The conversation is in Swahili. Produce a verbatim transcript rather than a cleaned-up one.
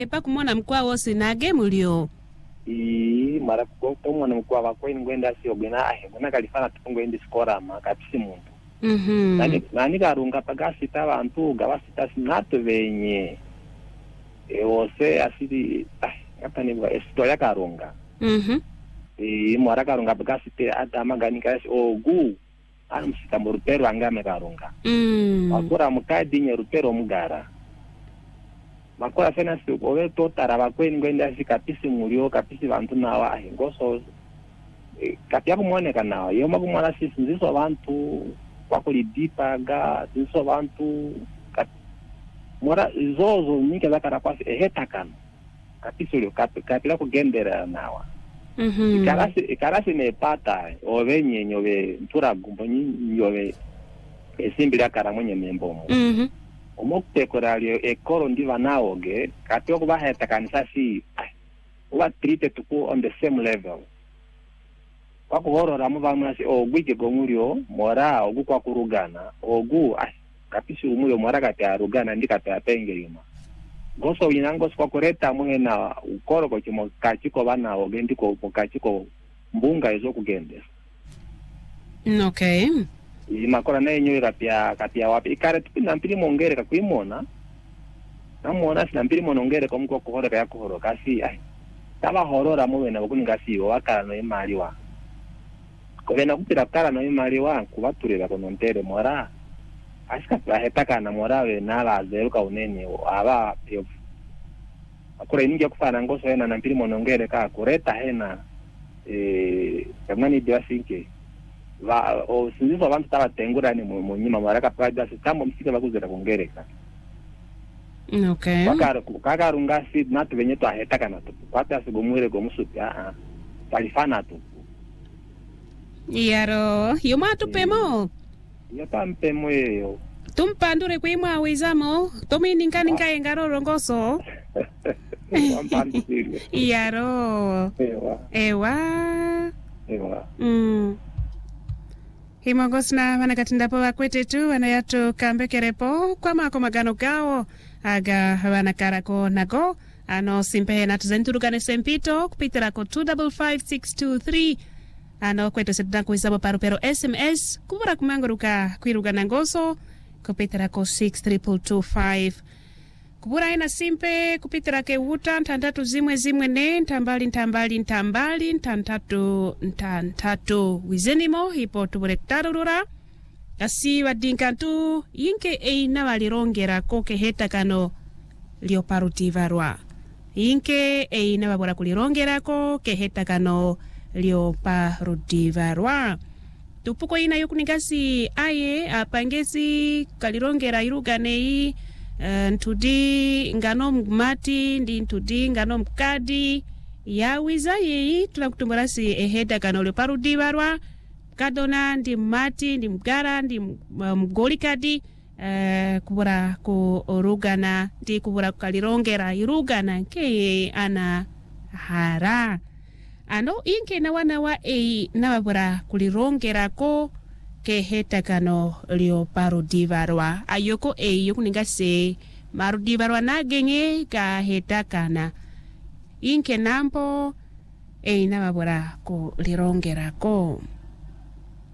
Epa kumona mkwa wose nage mulio. I mara kwa mwana mkwa wakwe ngwenda si ogena ahe. Mwana kalifana tupungo indi skora ma kapisi mundu. Mhm. Nani nani karunga pagasi tawa antu gawasita sinato venye. E ose asidi ah hapa ni historia karunga. Mhm. E mwara karunga pagasi te adama gani kasi ogu. Ano msitambo rupero angame karunga. Mm. Wakura mukadi nye rupero mugara. Makora fena si owe totara wakwe ngwenda si kapisi mulio kapisi bantu nawa ahe ngoso e, kapi hapo mwoneka nawa iyo mabu mwana sisi nziso bantu wakulidipa ga nziso bantu kapi mora zozo nyike zakara kwasi ehetakano kapisi ulio kapi kapi la kugendera nawa. Mhm. Ikarasi ikarasi nepata owe nye nyowe ntura gumbo nyowe esimbira kara mwenye membomo. Mhm. Omoktekoralio ekoro ndiva naoge kati okubaheta kanisa si uba trite tuku on the same level wakuhorora muvamuna si ogwike gomulio mora ogu kwa kurugana ogu ai kapisi umulio mora kati arugana ndi kati apengelima goso winangosi kwa kureta muhena ukoro kochimo kachiko bana oge ndiko kachiko mbunga ezo kugendesa. Okay. Imakora na yenyewe kapia kapia wapi ikare tupinda mpili mongere kakuimona namona sina mpili monongere kwa mko kuhora ya kuhoro kasi ai taba horora muwe na bakuni kasi wakara no imali wa kobena kupira kara no imali wa kubaturira konontere mora asika baheta na mora we nala zeruka unene aba yo akora iningi kufana ngoso hena na mpili monongere ka kureta hena eh kamani dia sinke va o sindizo abantu tabatengurani mu nyima maraka praja sitambo msike bakuzera kongereka. Okay. Wakara kakarunga si natu venye to aheta kana to kwata sigomwere gomusupi a a talifana to Yaro yoma tupemo yo tampemo yo tumpandure kwimwa wizamo tomininga ninga engaro ngoso. Yaro ewa ewa ewa mm Himongosna wanakatindapo wakwete tu wanayato kambekerepo kwa mako magano gao aga wanakarako nago ano simpehe na tuzenturukane sempito kupitira ko two five five six two three ano kweto setuna kuizabo paru pero S M S kubura kumanguruka kwiruga nangoso kupitira ko six triple two five kubura ina simpe kupitira ke wuta ntantatu zimwe zimwe ne ntambali ntambali ntambali ntantatu ntantatu wizenimo hipo tuburektarurura kasi wadinkantu yinke eina walirongera koke heta kano lioparutivarwa yinke eina wabura kulirongera ko keheta kano lioparutivarwa tupuko ina yokuningasi aye apangezi kalirongera iruganei Uh, ntudi ngano mati ndi ntudi ngano mkadi ya wiza yei tunakutumbarasi eheda kano le parudivarwa kadona ndi mati ndi mgara ndi mgolikadi uh, kubura ku rugana ndi kubura kalirongera irugana ke ana hara ano inke na wana wa ei na wabura kulirongera ko ke heta kano lio parudivarwa ayoko e yokuninga se marudivarwa na genge ka heta kana inke nampo e inababura ko lirongera ko